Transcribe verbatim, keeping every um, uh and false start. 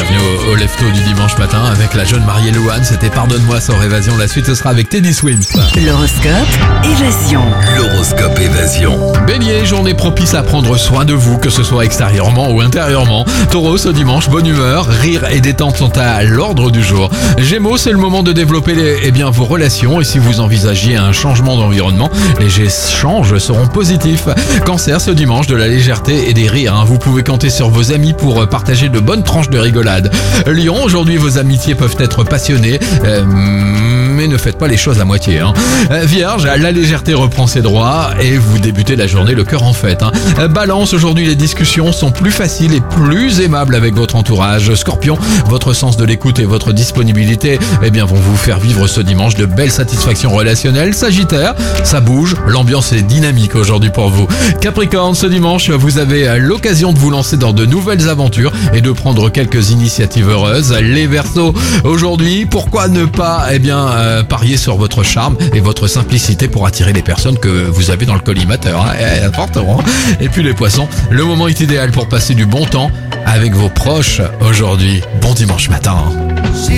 bienvenue au, au Lefto du dimanche matin avec la jeune Marie-Louane. C'était Pardonne-moi sur Évasion. La suite ce sera avec Teddy Swims. L'horoscope Évasion. L'horoscope Évasion. Bélier, journée propice à prendre soin de vous, que ce soit extérieurement ou intérieurement. Taureau, ce dimanche, bonne humeur, rire et détente sont à l'ordre du jour. Gémeaux, c'est le moment de développer les, eh bien, vos relations et si vous envisagez un changement d'environnement, les échanges seront positifs. Cancer, ce dimanche, de la légèreté et des rires. Hein. Vous pouvez compter sur vos amis pour partager de bonnes tranches de rigolade. Lion, aujourd'hui, vos amitiés peuvent être passionnées, euh, mais ne faites pas les choses à moitié. Hein. Vierge, la légèreté reprend ses droits et vous débutez la journée le cœur en fête. Hein. Balance, aujourd'hui, les discussions sont plus faciles et plus aimables avec votre entourage. Scorpion, votre sens de l'écoute et votre disponibilité eh bien, vont vous faire vivre ce dimanche de belles satisfactions relationnelles. Sagittaire, ça bouge, l'ambiance est dynamique aujourd'hui pour vous. Capricorne, ce dimanche, vous avez l'occasion de vous lancer dans de nouvelles aventures et de prendre quelques initiatives heureuses. Les Verseaux, aujourd'hui, pourquoi ne pas eh bien, euh, parier sur votre charme et votre simplicité pour attirer les personnes que vous avez dans le collimateur. Hein, et, important, hein. Et puis les Poissons, le moment est idéal pour passer du bon temps avec vos proches aujourd'hui. Bon dimanche matin.